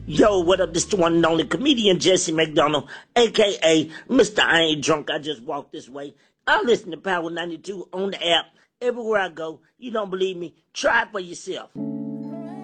Yo, what up? This the one and only comedian Jesse McDonald, aka Mr. I Ain't Drunk. I just walked this way. I listen to Power 92 on the app everywhere I go. You don't believe me? Try it for yourself.